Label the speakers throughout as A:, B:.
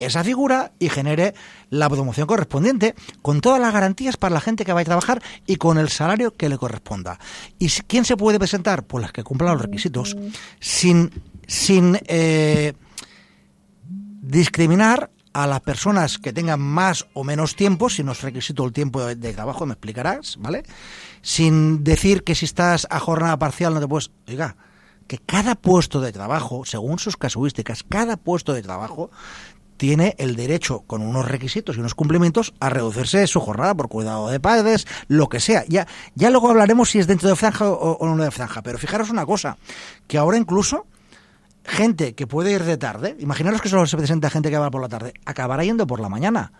A: esa figura y genere la promoción correspondiente, con todas las garantías para la gente que va a trabajar y con el salario que le corresponda. ¿Y quién se puede presentar? Pues las que cumplan los requisitos, sin discriminar a las personas que tengan más o menos tiempo, si no es requisito el tiempo de trabajo, me explicarás, ¿vale? Sin decir que si estás a jornada parcial no te puedes... Oiga, que cada puesto de trabajo, según sus casuísticas, cada puesto de trabajo tiene el derecho, con unos requisitos y unos cumplimientos, a reducirse su jornada por cuidado de padres, lo que sea. Ya luego hablaremos si es dentro de franja o no de franja, pero fijaros una cosa, que ahora incluso gente que puede ir de tarde, imaginaros que solo se presenta gente que va por la tarde, acabará yendo por la mañana.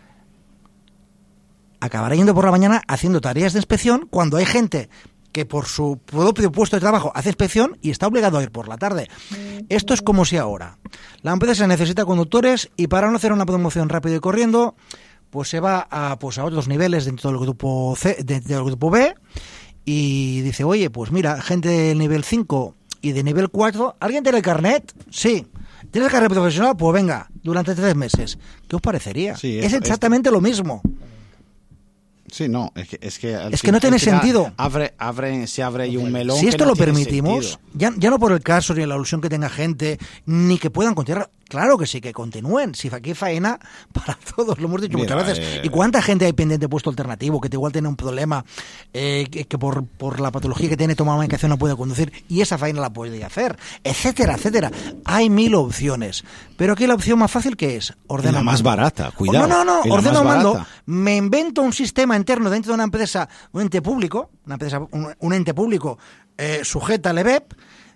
A: Acabará yendo por la mañana haciendo tareas de inspección cuando hay gente que por su propio puesto de trabajo hace inspección y está obligado a ir por la tarde. Esto es como si ahora la empresa necesita conductores y para no hacer una promoción rápido y corriendo, pues se va a otros niveles dentro del grupo C, dentro del grupo B, y dice, oye, pues mira, gente del nivel 5 y de nivel 4, ¿alguien tiene el carnet? Sí. ¿Tienes el carnet profesional? Pues venga, durante 3 meses. ¿Qué os parecería? Sí, es exactamente lo mismo.
B: Sí, no, es que
A: no tiene sentido.
B: Se abre ahí un melón.
A: Si esto
B: no
A: lo permitimos, ya no por el caso ni la alusión que tenga gente, ni que puedan continuar. Claro que sí, que continúen. Si aquí hay faena para todos, lo hemos dicho muchas veces. ¿Y cuánta gente hay pendiente de puesto alternativo que igual tiene un problema que por la patología que tiene, toma una medicación, no puede conducir y esa faena la puede hacer? Etcétera, etcétera. Hay 1000 opciones. Pero aquí la opción más fácil, ¿qué es? Ordena.
B: La más barata, cuidado.
A: No, ordeno mando. Me invento un sistema interno dentro de una empresa, un ente público, un ente público sujeta al EBEP,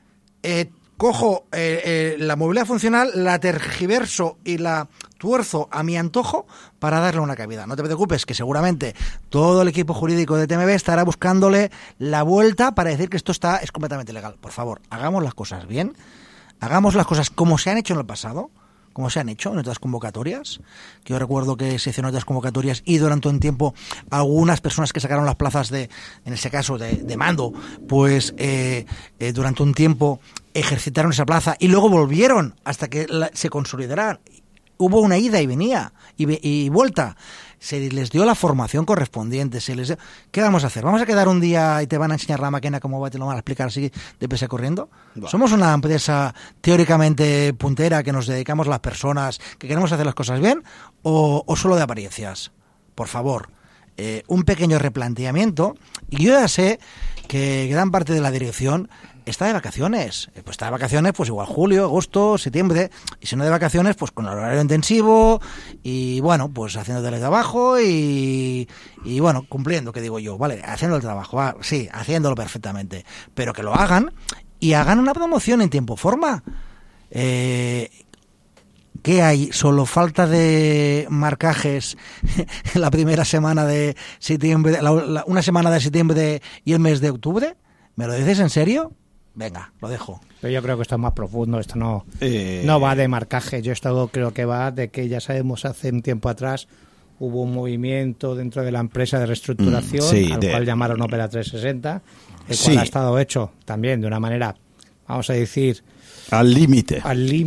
A: cojo la movilidad funcional, la tergiverso y la tuerzo a mi antojo para darle una cabida. No te preocupes, que seguramente todo el equipo jurídico de TMB estará buscándole la vuelta para decir que esto es completamente legal. Por favor, hagamos las cosas bien, hagamos las cosas como se han hecho en el pasado, como se han hecho en otras convocatorias, que yo recuerdo que se hicieron otras convocatorias y durante un tiempo algunas personas que sacaron las plazas en ese caso de mando, pues durante un tiempo ejercitaron esa plaza y luego volvieron hasta que se consolidaran. Hubo una ida y venía y vuelta. Se les dio la formación correspondiente. ¿Qué vamos a hacer? ¿Vamos a quedar un día y te van a enseñar la máquina cómo va, te lo van a explicar así deprisa corriendo? Bueno. ¿Somos una empresa teóricamente puntera que nos dedicamos las personas, que queremos hacer las cosas bien o solo de apariencias? Por favor, un pequeño replanteamiento. Y yo ya sé que gran parte de la dirección está de vacaciones. Pues está de vacaciones, pues igual julio, agosto, septiembre. Y si no de vacaciones, pues con el horario intensivo y bueno, pues haciendo teletrabajo y bueno, cumpliendo, que digo yo, vale, haciendo el trabajo, sí, haciéndolo perfectamente. Pero que lo hagan y hagan una promoción en tiempo-forma. ¿Qué hay? ¿Solo falta de marcajes la primera semana de septiembre, una semana de septiembre y el mes de octubre? ¿Me lo dices en serio? Venga, lo dejo.
C: Pero yo creo que esto es más profundo, esto no va de marcaje. Yo creo que va de que ya sabemos hace un tiempo atrás hubo un movimiento dentro de la empresa de reestructuración al cual llamaron Opera 360, el cual ha estado hecho también de una manera, vamos a decir,
B: al límite.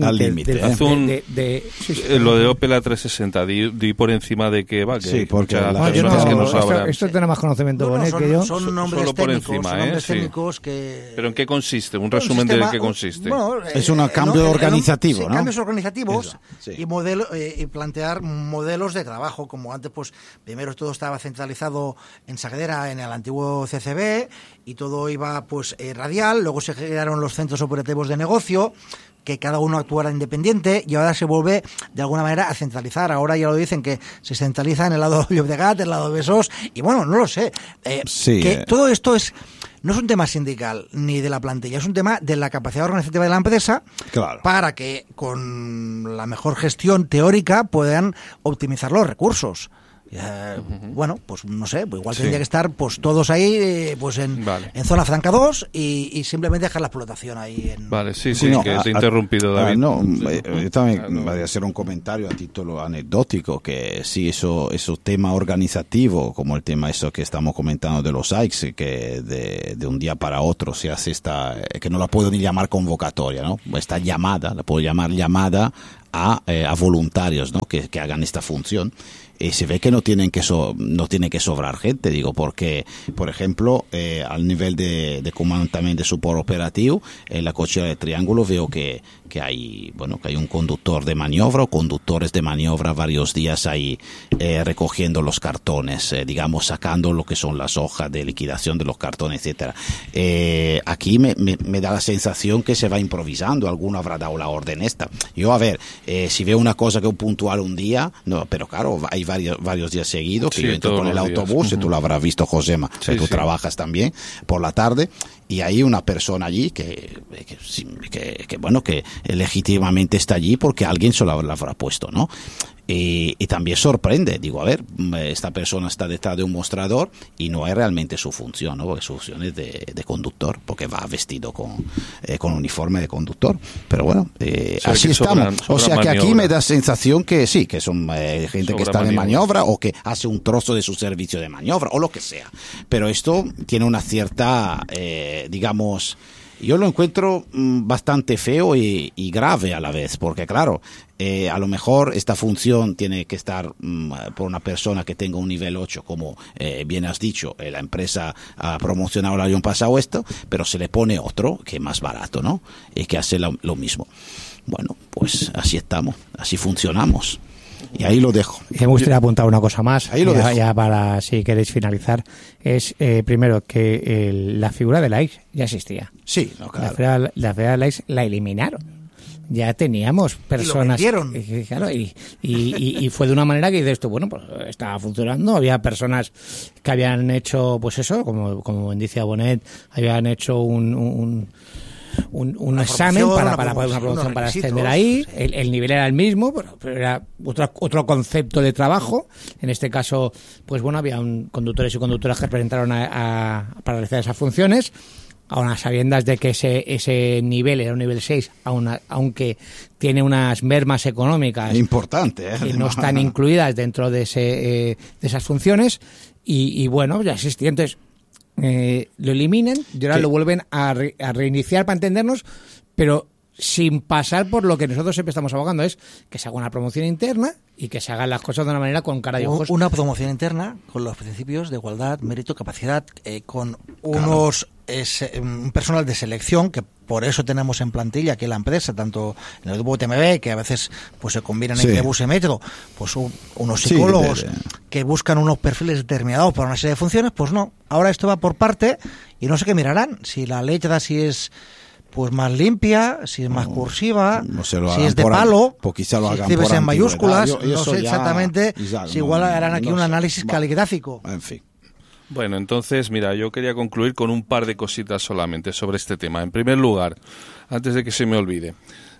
D: Lo de Opera 360, di por encima de qué va. Que
B: porque
C: esto tiene más conocimiento con él que yo.
A: Son nombres
D: solo
A: técnicos,
D: por encima,
A: son nombres técnicos que...
D: ¿Pero en qué consiste? Un resumen de qué consiste.
B: Bueno, es un cambio organizativo, ¿no?
A: Cambios organizativos y plantear modelos de trabajo, como antes, pues primero todo estaba centralizado en Sagrera, en el antiguo CCB, y todo iba pues radial, luego se crearon los centros operativos de negocio, que cada uno actuara independiente, y ahora se vuelve de alguna manera a centralizar. Ahora ya lo dicen que se centraliza en el lado de Llobregat, en el lado de Besós, y bueno, no lo sé. Todo esto no es un tema sindical ni de la plantilla, es un tema de la capacidad organizativa de la empresa,
B: claro,
A: para que con la mejor gestión teórica puedan optimizar los recursos. Bueno, pues no sé, pues igual tendría que estar pues todos ahí pues en zona franca 2 y simplemente dejar la explotación ahí en...
D: Vale, que te he interrumpido, David.
B: Yo también voy a hacer un comentario a título anecdótico, que sí, eso tema organizativo, como el tema eso que estamos comentando de los AICS, que de un día para otro se hace que no la puedo ni llamar convocatoria, ¿no? Esta llamada, la puedo llamar llamada a voluntarios, ¿no? que hagan esta función. Se ve que no tiene que sobrar gente, digo, porque, por ejemplo, al nivel de comando también de soporte operativo, en la cochera de Triángulo veo que hay un conductor de maniobra o conductores de maniobra varios días ahí recogiendo los cartones, digamos, sacando lo que son las hojas de liquidación de los cartones, etcétera. Aquí me da la sensación que se va improvisando, alguno habrá dado la orden esta. Yo, a ver, si veo una cosa que es puntual un día, no, pero claro, hay varios días seguidos que yo entro con el autobús, y tú lo habrás visto, Josema, que tú trabajas también por la tarde, y hay una persona allí que legítimamente está allí porque alguien se la habrá puesto, ¿no? Y también sorprende, digo, a ver, esta persona está detrás de un mostrador y no es realmente su función, ¿no? Porque su función es de conductor, porque va vestido con uniforme de conductor. Pero bueno, así estamos. O sea que aquí me da sensación que sí, que son gente que está de maniobra o que hace un trozo de su servicio de maniobra o lo que sea. Pero esto tiene una cierta, digamos, yo lo encuentro bastante feo y grave a la vez, porque claro, a lo mejor esta función tiene que estar por una persona que tenga un nivel 8, como bien has dicho, la empresa ha promocionado el año pasado esto, pero se le pone otro que es más barato, ¿no? Y que hace lo mismo. Bueno, pues así estamos, así funcionamos. Y ahí lo dejo.
C: Me gustaría apuntar una cosa más, ya para, si queréis finalizar, es primero que la figura de la ICE ya existía.
A: Sí, no, claro.
C: La figura de la ICE la eliminaron. Ya teníamos personas... Y fue de una manera que dices tú, bueno, pues estaba funcionando, había personas que habían hecho, pues eso, como dice Bonet, habían hecho un examen para poder una producción para ascender ahí. El nivel era el mismo, pero era otro concepto de trabajo. En este caso, pues bueno, había conductores y conductoras que presentaron para realizar esas funciones, a unas sabiendas de que ese nivel era un nivel 6, aunque tiene unas mermas económicas
B: importante,
C: que no están incluidas dentro de esas funciones, y bueno, ya existía. Entonces lo eliminan y ahora lo vuelven a reiniciar para entendernos, pero sin pasar por lo que nosotros siempre estamos abogando, es que se haga una promoción interna y que se hagan las cosas de una manera con cara y ojos.
A: Una promoción interna con los principios de igualdad, mérito, capacidad, con un personal de selección, que por eso tenemos en plantilla que la empresa, tanto en el grupo TMB, que a veces pues se combinan entre bus y metro, pues unos psicólogos que buscan unos perfiles determinados para una serie de funciones, pues no. Ahora esto va por parte y no sé qué mirarán. Si la letra, si es pues más limpia, si es más cursiva, si es de palo, si escribes en mayúsculas, no sé exactamente, si igual harán aquí un análisis caligráfico.
B: En fin.
D: Bueno, entonces, mira, yo quería concluir con un par de cositas solamente sobre este tema. En primer lugar, antes de que se me olvide,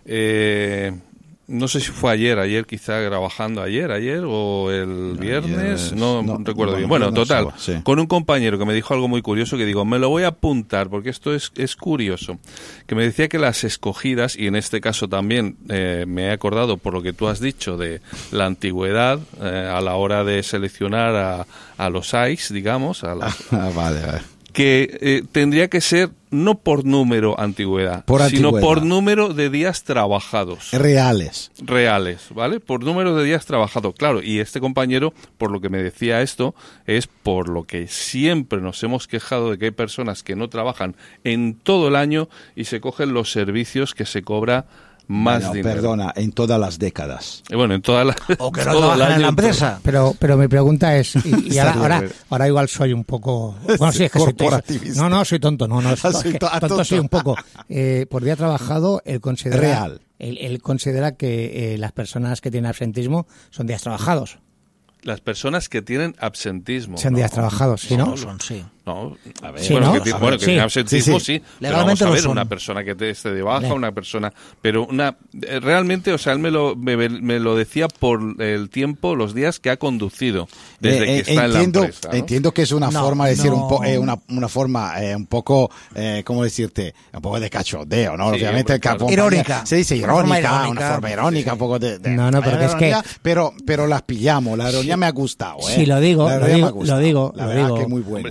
D: no sé si fue ayer quizá trabajando ayer o el viernes, no recuerdo bien. Bueno, total, con un compañero que me dijo algo muy curioso, que digo, me lo voy a apuntar porque esto es curioso, que me decía que las escogidas, y en este caso también me he acordado por lo que tú has dicho de la antigüedad a la hora de seleccionar a los AICs, digamos,
B: vale.
D: Que tendría que ser no por número antigüedad, sino por número de días trabajados.
B: Reales,
D: ¿vale? Por número de días trabajados, claro. Y este compañero, por lo que me decía esto, es por lo que siempre nos hemos quejado de que hay personas que no trabajan en todo el año y se cogen los servicios que se cobra más dinero.
B: Perdona, en todas las décadas.
D: Bueno, en todas las...
A: O que no trabajan en la empresa.
C: Pero mi pregunta es, y ahora igual soy un poco... Bueno, sí, es que soy tonto. Tonto soy un poco. Por día trabajado, él considera...
B: Real.
C: Él considera que las personas que tienen absentismo son días trabajados.
D: Las personas que tienen absentismo.
C: Son días trabajados, ¿sí, no?
A: Sí.
D: No, a ver,
C: sí,
D: bueno,
C: ¿no?
D: que tiene absentismo, sí. Pero vamos a ver, una persona que esté de baja, una persona... Pero realmente, o sea, él me lo decía por el tiempo, los días que ha conducido, desde que está en la empresa, ¿no?
B: Entiendo que es una forma de decir una forma un poco, ¿cómo decirte? Un poco de cachondeo, ¿no?
D: Sí,
B: obviamente.
A: Irónica.
B: Se dice irónica, una forma irónica, un poco de
C: no, porque es que...
B: Pero las pillamos, la ironía me ha gustado,
C: Sí, lo digo.
B: La verdad que es muy buena.
C: Porque como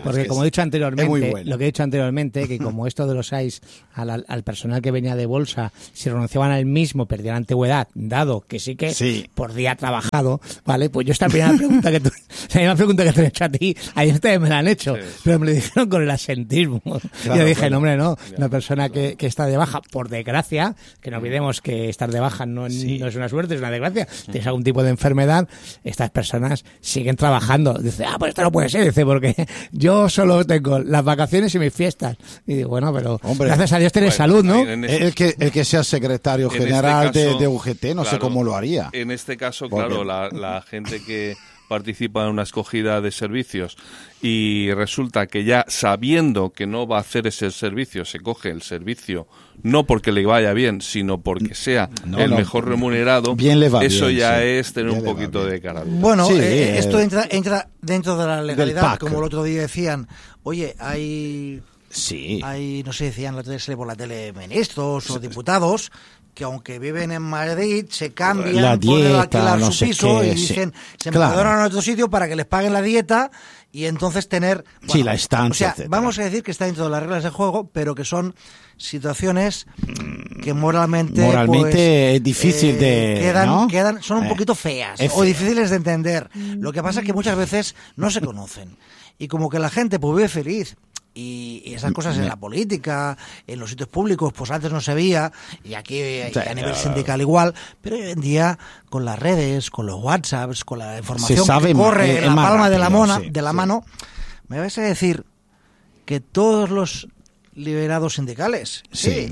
C: como he dicho anteriormente, lo que he dicho anteriormente, que como esto de los AIS al personal que venía de bolsa, si renunciaban al mismo, perdían antigüedad, dado que sí que por día trabajado, ¿vale? Pues yo esta primera pregunta que la misma pregunta que te he hecho a ti, ayer ustedes me la han hecho, pero me lo dijeron con el asentismo. Claro, yo dije, no, hombre, no, una persona que está de baja, por desgracia, que no olvidemos que estar de baja no es una suerte, es una desgracia, tienes algún tipo de enfermedad, estas personas siguen trabajando. Dice, pues esto no puede ser, dice, porque yo solo tengo las vacaciones y mis fiestas. Y digo, bueno, pero hombre, gracias a Dios tienes salud, ¿no?
B: El que sea secretario general de UGT, no sé cómo lo haría.
D: En este caso, claro, la gente que participa en una escogida de servicios y resulta que ya sabiendo que no va a hacer ese servicio, se coge el servicio no porque le vaya bien, sino porque sea mejor remunerado, eso ya es tener un poquito de cara dura.
A: Bueno, esto entra dentro de la legalidad, como el otro día decían, oye, hay, no sé, decían por la tele ministros o diputados que aunque viven en Madrid se cambian
B: la dieta,
A: por alquilar su piso y dicen se me mudaron a otro sitio para que les paguen la dieta y entonces tener
B: la estancia,
A: o sea, vamos a decir que está dentro de las reglas del juego, pero que situaciones que moralmente pues,
B: es difícil
A: son un poquito feas o difíciles de entender. Lo que pasa es que muchas veces no se conocen y como que la gente pues vive feliz. Y esas cosas en la política, en los sitios públicos, pues antes no se veía, y aquí a nivel sindical igual, pero hoy en día con las redes, con los WhatsApps, con la información que corre en la palma de la mano, me vais a decir que todos los liberados sindicales,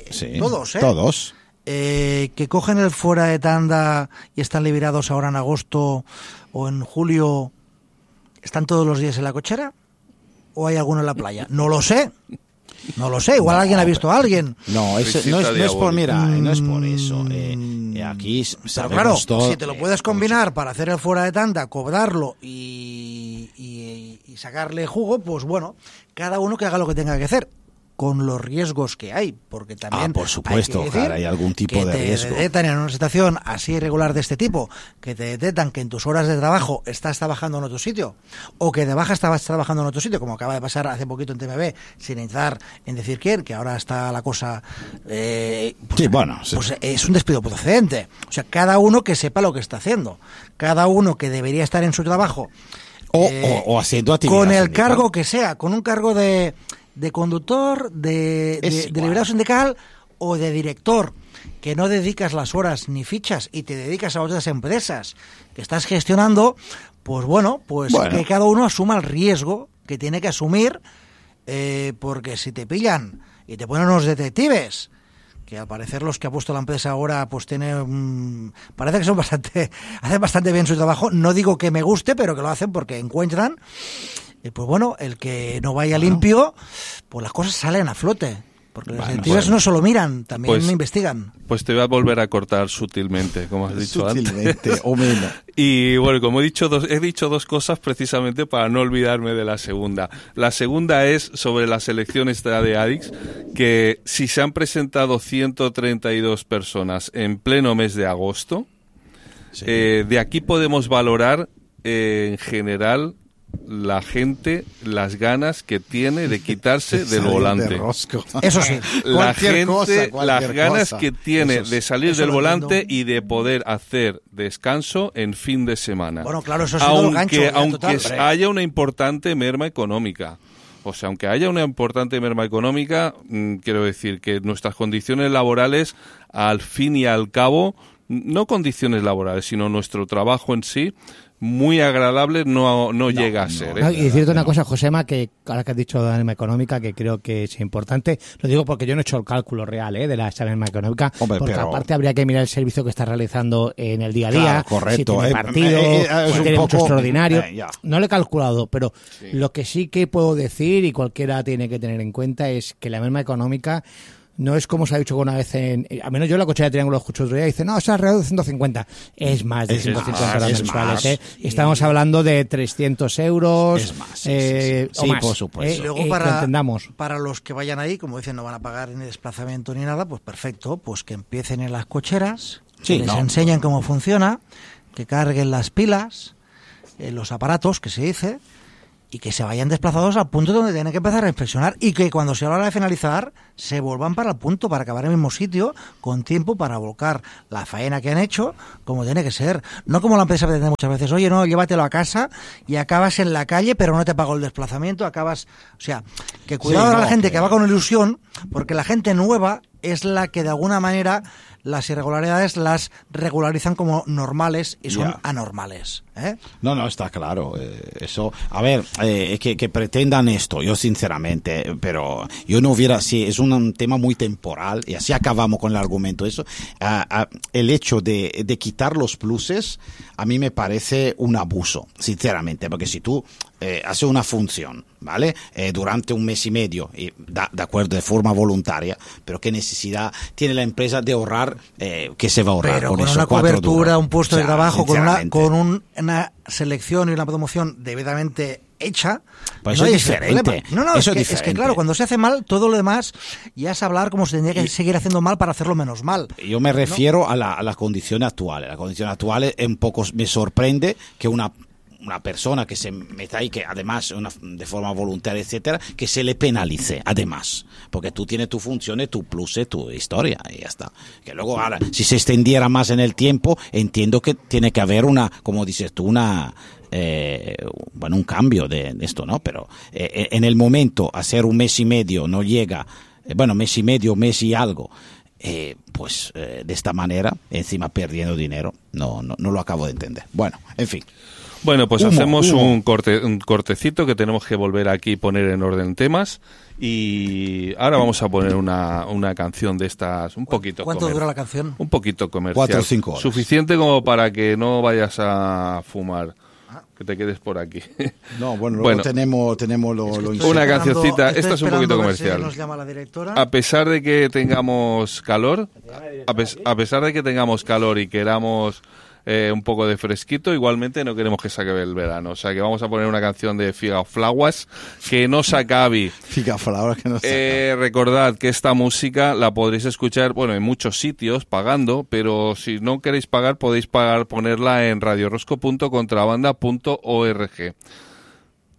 A: todos, que cogen el fuera de tanda y están liberados ahora en agosto o en julio, ¿están todos los días en la cochera? ¿O hay alguno en la playa? No lo sé, igual alguien ha visto a alguien.
B: No es por eso. Aquí sabemos
A: claro,
B: todo.
A: Si te lo puedes combinar para hacer el fuera de tanda, cobrarlo y sacarle jugo, pues bueno, cada uno que haga lo que tenga que hacer, con los riesgos que hay, porque también
B: por supuesto, hay algún tipo de riesgo.
A: Que te detectan en una situación así irregular de este tipo, que te detectan que en tus horas de trabajo estás trabajando en otro sitio, o que de baja estabas trabajando en otro sitio, como acaba de pasar hace poquito en TMB, sin entrar en decir quién, que ahora está la cosa... pues es un despido procedente. O sea, cada uno que sepa lo que está haciendo, cada uno que debería estar en su trabajo,
B: o haciendo actividad
A: con el cargo que sea, con un cargo de conductor, de liberado sindical o de director, que no dedicas las horas ni fichas y te dedicas a otras empresas que estás gestionando, pues bueno, que cada uno asuma el riesgo que tiene que asumir, porque si te pillan y te ponen unos detectives, que al parecer los que ha puesto la empresa ahora pues parece que hacen bastante bien su trabajo, no digo que me guste, pero que lo hacen porque encuentran. Pues bueno, el que no vaya limpio, pues las cosas salen a flote. Porque los detectives no solo miran, también investigan.
D: Pues te voy a volver a cortar sutilmente, como has dicho antes.
B: O menos.
D: Y bueno, como he dicho dos cosas precisamente para no olvidarme de la segunda. La segunda es sobre la selección esta de ADICS, que si se han presentado 132 personas en pleno mes de agosto, de aquí podemos valorar en general la gente, las ganas que tiene de quitarse del volante.
A: Eso sí.
D: La gente, las ganas que tiene de salir del volante y de poder hacer descanso en fin de semana.
A: Bueno, claro, eso es todo gancho.
D: Aunque haya una importante merma económica. O sea, aunque haya una importante merma económica, quiero decir que nuestras condiciones laborales, al fin y al cabo, no condiciones laborales, sino nuestro trabajo en sí, muy agradable no llega a ser.
C: Y decirte una cosa, Josema, que ahora que has dicho de la merma económica, que creo que es importante, lo digo porque yo no he hecho el cálculo real de la merma económica, porque aparte habría que mirar el servicio que está realizando en el día a día, si tiene partido, si tiene mucho extraordinario. No lo he calculado, pero lo que sí que puedo decir, y cualquiera tiene que tener en cuenta, es que la merma económica no es como se ha dicho una vez al menos yo en la cochera de Triángulo lo escucho otro día, dice, no, eso es alrededor de 150. Es más de 150 horas mensuales. Estamos hablando de 300 euros.
B: Es más,
C: o más.
B: Por supuesto.
A: Y luego para los que vayan ahí, como dicen, no van a pagar ni desplazamiento ni nada, pues perfecto, pues que empiecen en las cocheras, que les enseñen cómo funciona, que carguen las pilas, los aparatos, que se dice, y que se vayan desplazados al punto donde tienen que empezar a reflexionar y que cuando sea la hora de finalizar se vuelvan para el punto, para acabar en el mismo sitio, con tiempo para volcar la faena que han hecho como tiene que ser. No como la empresa pretende muchas veces, oye, no, llévatelo a casa y acabas en la calle, pero no te pago el desplazamiento, acabas... O sea, que cuidado a la gente que va con ilusión, porque la gente nueva es la que de alguna manera las irregularidades las regularizan como normales y son anormales.
B: No, está claro. Eso, a ver, que pretendan esto, yo sinceramente, pero yo no hubiera, si es un tema muy temporal, y así acabamos con el argumento, eso, el hecho de quitar los pluses, a mí me parece un abuso, sinceramente, porque si tú haces una función, ¿vale? Durante un mes y medio, y de acuerdo, de forma voluntaria, pero qué necesidad tiene la empresa de ahorrar, que se va a ahorrar
A: pero con
B: eso,
A: una cobertura, un puesto de trabajo, con una selección y una promoción debidamente hecha,
B: pues eso es diferente.
A: Eso es que claro, cuando se hace mal, todo lo demás ya es hablar como se tendría que seguir haciendo mal para hacerlo menos mal.
B: Yo me refiero a la condición actual. La condición actual es un poco, me sorprende que una persona que se meta ahí, que además de forma voluntaria, etcétera, que se le penalice, además, porque tú tienes tu función, tu plus, tu historia, y ya está. Que luego, ahora, si se extendiera más en el tiempo, entiendo que tiene que haber como dices tú, un cambio de esto, ¿no? Pero en el momento, hacer un mes y medio no llega, mes y medio, mes y algo, pues de esta manera, encima perdiendo dinero, no lo acabo de entender. Bueno, en fin.
D: Bueno, pues hacemos un cortecito que tenemos que volver aquí y poner en orden temas. Y ahora vamos a poner una canción de estas un poquito.
A: ¿Cuánto dura la canción?
D: Un poquito comercial.
B: 4 o 5 horas.
D: Suficiente como para que no vayas a fumar. Que te quedes por aquí.
B: No, luego tenemos
D: una cancioncita. Esta es un poquito comercial.
A: Si nos llama la directora.
D: A pesar de que tengamos calor, y queramos un poco de fresquito, igualmente no queremos que se acabe el verano. O sea que vamos a poner una canción de Figa Flauas que no se acabe.
B: Figa Flauas que no se acabe.
D: Recordad que esta música la podréis escuchar, en muchos sitios pagando, pero si no queréis pagar podéis ponerla en radiorosco.contrabanda.org.